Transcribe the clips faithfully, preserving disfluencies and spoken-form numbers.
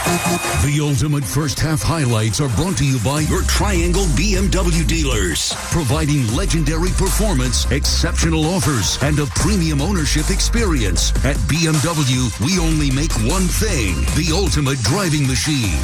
The ultimate first half highlights are brought to you by your Triangle B M W dealers, providing legendary performance, exceptional offers, and a premium ownership experience. At B M W, we only make one thing, the ultimate driving machine.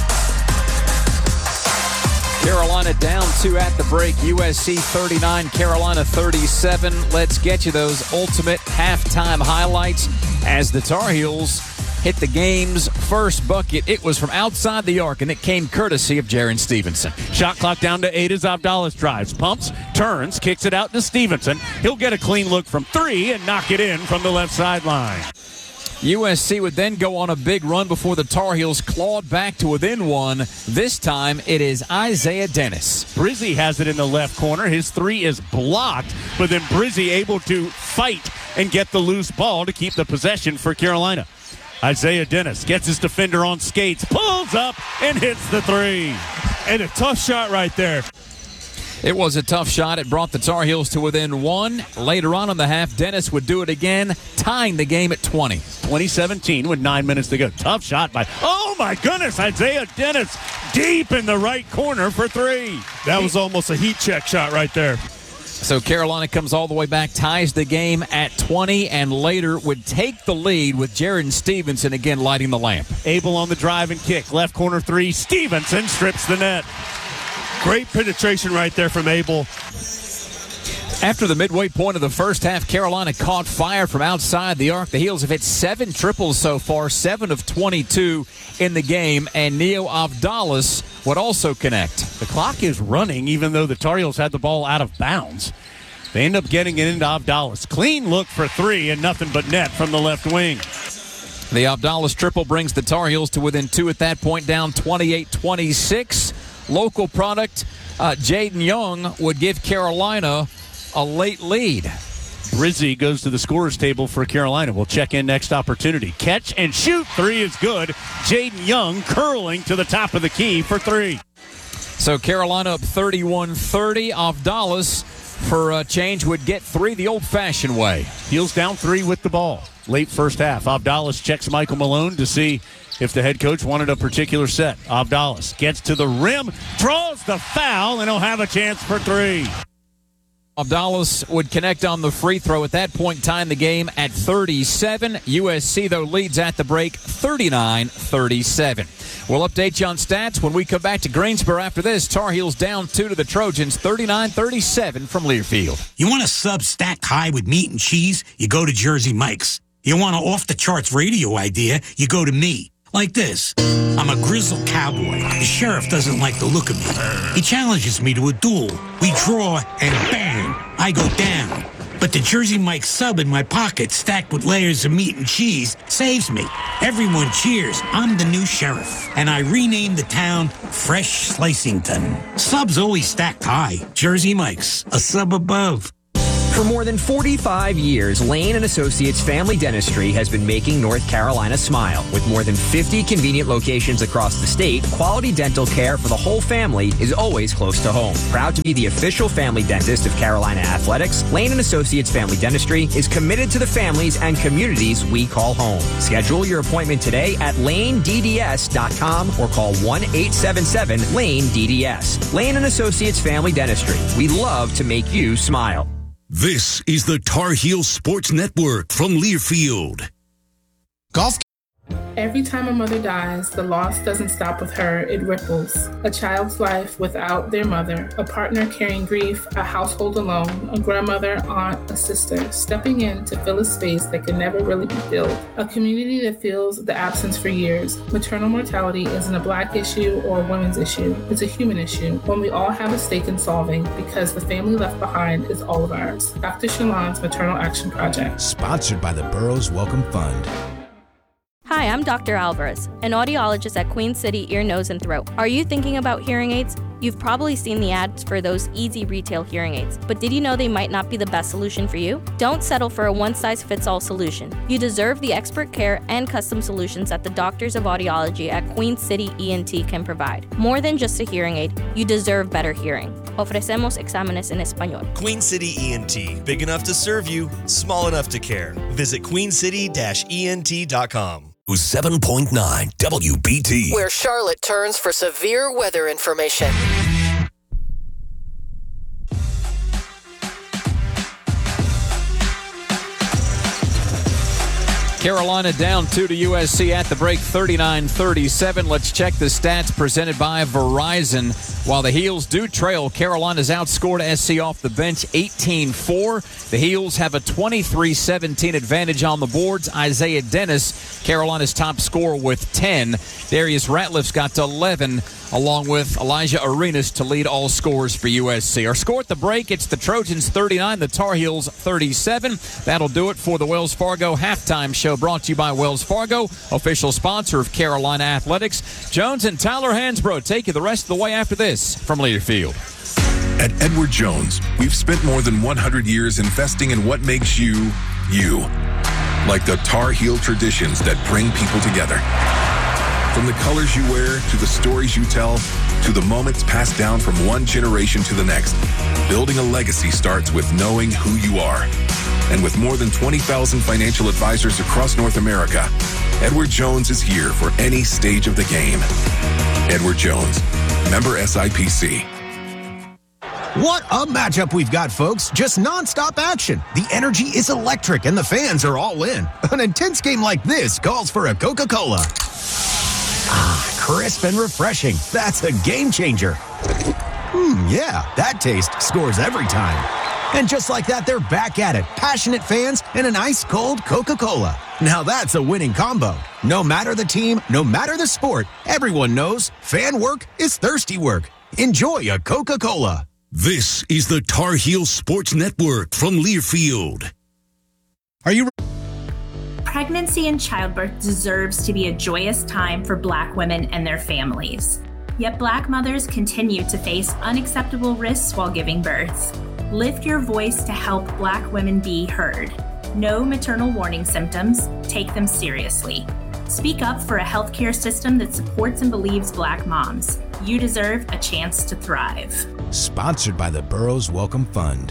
Carolina down two at the break. U S C thirty-nine, Carolina thirty-seven. Let's get you those ultimate halftime highlights as the Tar Heels hit the game's first bucket. It was from outside the arc, and it came courtesy of Jaron Stevenson. Shot clock down to eight as Abdallah drives, pumps, turns, kicks it out to Stevenson. He'll get a clean look from three and knock it in from the left sideline. U S C would then go on a big run before the Tar Heels clawed back to within one. This time, it is Isaiah Dennis. Brizzi has it in the left corner. His three is blocked, but then Brizzi able to fight and get the loose ball to keep the possession for Carolina. Isaiah Dennis gets his defender on skates, pulls up, and hits the three. And a tough shot right there. It was a tough shot. It brought the Tar Heels to within one. Later on in the half, Dennis would do it again, tying the game at twenty. twenty seventeen with nine minutes to go. Tough shot by, oh my goodness, Isaiah Dennis deep in the right corner for three. That was almost a heat check shot right there. So Carolina comes all the way back, ties the game at twenty, and later would take the lead with Jaron Stevenson again lighting the lamp. Abel on the drive and kick. Left corner three. Stevenson strips the net. Great penetration right there from Abel. After the midway point of the first half, Carolina caught fire from outside the arc. The Heels have hit seven triples so far, seven of twenty-two in the game, and Neo Abdallah would also connect. The clock is running, even though the Tar Heels had the ball out of bounds. They end up getting it into Abdallah. Clean look for three and nothing but net from the left wing. The Abdallah triple brings the Tar Heels to within two at that point, down twenty-eight twenty-six. Local product, uh, Jaden Young would give Carolina a late lead. Brizzi goes to the scorer's table for Carolina. We'll check in next opportunity. Catch and shoot. Three is good. Jaden Young curling to the top of the key for three. So Carolina up thirty-one thirty. Abdallah, for a change, would get three the old-fashioned way. Heels down three with the ball. Late first half. Abdallah checks Michael Malone to see if the head coach wanted a particular set. Abdallah gets to the rim, draws the foul, and he'll have a chance for three. Abdallah would connect on the free throw at that point, tying the game at thirty-seven. U S C, though, leads at the break thirty-nine thirty-seven. We'll update you on stats when we come back to Greensboro after this. Tar Heels down two to the Trojans, thirty-nine thirty-seven from Learfield. You want a sub stacked high with meat and cheese? You go to Jersey Mike's. You want an off-the-charts radio idea? You go to me. Like this. I'm a grizzled cowboy. The sheriff doesn't like the look of me. He challenges me to a duel. We draw, and bang, I go down. But the Jersey Mike sub in my pocket, stacked with layers of meat and cheese, saves me. Everyone cheers. I'm the new sheriff. And I renamed the town Fresh Slicington. Subs always stacked high. Jersey Mike's, a sub above. For more than forty-five years, Lane and Associates Family Dentistry has been making North Carolina smile. With more than fifty convenient locations across the state, quality dental care for the whole family is always close to home. Proud to be the official family dentist of Carolina Athletics, Lane and Associates Family Dentistry is committed to the families and communities we call home. Schedule your appointment today at lane d d s dot com or call one eight seven seven lane d d s. Lane and Associates Family Dentistry. We love to make you smile. This is the Tar Heel Sports Network from Learfield. Golf. Every time a mother dies, the loss doesn't stop with her, it ripples. A child's life without their mother, a partner carrying grief, a household alone, a grandmother, aunt, a sister, stepping in to fill a space that can never really be filled. A community that feels the absence for years. Maternal mortality isn't a Black issue or a women's issue. It's a human issue, one we all have a stake in solving because the family left behind is all of ours. Doctor Shalon's Maternal Action Project. Sponsored by the Burroughs Welcome Fund. Hi, I'm Doctor Alvarez, an audiologist at Queen City Ear, Nose, and Throat. Are you thinking about hearing aids? You've probably seen the ads for those easy retail hearing aids, but did you know they might not be the best solution for you? Don't settle for a one-size-fits-all solution. You deserve the expert care and custom solutions that the doctors of audiology at Queen City E N T can provide. More than just a hearing aid, you deserve better hearing. Ofrecemos exámenes en español. Queen City E N T, big enough to serve you, small enough to care. Visit queen city dash e n t dot com. seven point nine W B T. Where Charlotte turns for severe weather information. Carolina down two to U S C at the break, thirty-nine thirty-seven. Let's check the stats presented by Verizon. While the Heels do trail, Carolina's outscored S C off the bench eighteen four. The Heels have a twenty-three seventeen advantage on the boards. Isaiah Dennis, Carolina's top scorer with ten. Darius Ratliff's got eleven, along with Elijah Arenas to lead all scorers for U S C. Our score at the break, it's the Trojans thirty-nine, the Tar Heels thirty-seven. That'll do it for the Wells Fargo Halftime Show, brought to you by Wells Fargo, official sponsor of Carolina Athletics. Jones and Tyler Hansbrough take you the rest of the way after this from Learfield. At Edward Jones, we've spent more than one hundred years investing in what makes you, you. Like the Tar Heel traditions that bring people together. From the colors you wear, to the stories you tell, to the moments passed down from one generation to the next. Building a legacy starts with knowing who you are. And with more than twenty thousand financial advisors across North America, Edward Jones is here for any stage of the game. Edward Jones, member S I P C. What a matchup we've got, folks. Just nonstop action. The energy is electric and the fans are all in. An intense game like this calls for a Coca-Cola. Ah, crisp and refreshing. That's a game changer. Hmm, yeah, that taste scores every time. And just like that, they're back at it. Passionate fans and an ice-cold Coca-Cola. Now that's a winning combo. No matter the team, no matter the sport, everyone knows fan work is thirsty work. Enjoy a Coca-Cola. This is the Tar Heel Sports Network from Learfield. Are you... Pregnancy and childbirth deserves to be a joyous time for Black women and their families. Yet Black mothers continue to face unacceptable risks while giving birth. Lift your voice to help Black women be heard. Know maternal warning symptoms, take them seriously. Speak up for a healthcare system that supports and believes Black moms. You deserve a chance to thrive. Sponsored by the Burroughs Welcome Fund.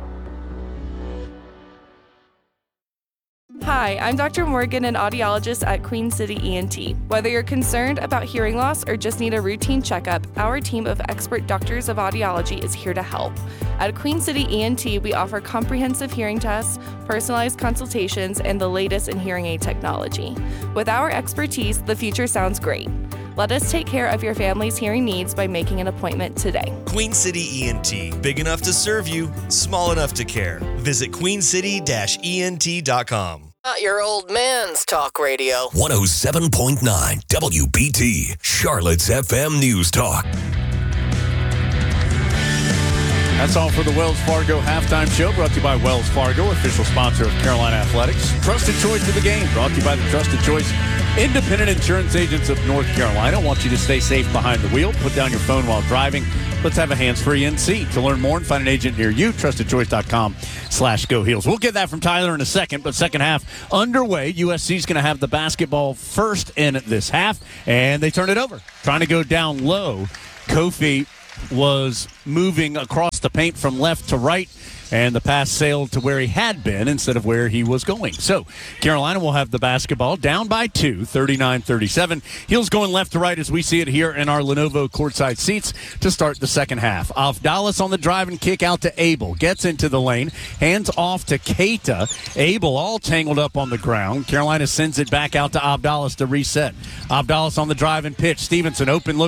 Hi, I'm Doctor Morgan, an audiologist at Queen City E N T. Whether you're concerned about hearing loss or just need a routine checkup, our team of expert doctors of audiology is here to help. At Queen City E N T, we offer comprehensive hearing tests, personalized consultations, and the latest in hearing aid technology. With our expertise, the future sounds great. Let us take care of your family's hearing needs by making an appointment today. Queen City E N T, big enough to serve you, small enough to care. Visit queen city dash E N T dot com. Not your old man's talk radio. one oh seven point nine W B T, Charlotte's F M News Talk. That's all for the Wells Fargo Halftime Show, brought to you by Wells Fargo, official sponsor of Carolina Athletics. Trusted choice of the game, brought to you by the Trusted Choice Independent Insurance Agents of North Carolina. Want you to stay safe behind the wheel. Put down your phone while driving. Let's have a hands-free N C. To learn more and find an agent near you, trusted choice dot com slash go heels. We'll get that from Tyler in a second, but second half underway. U S C's going to have the basketball first in this half, and they turn it over. Trying to go down low. Kofi was moving across the paint from left to right, and the pass sailed to where he had been instead of where he was going. So Carolina will have the basketball down by two, thirty-nine thirty-seven. Heels going left to right as we see it here in our Lenovo courtside seats to start the second half. Avdalas on the drive and kick out to Abel. Gets into the lane. Hands off to Keita. Abel all tangled up on the ground. Carolina sends it back out to Avdalas to reset. Avdalas on the drive and pitch. Stevenson open look.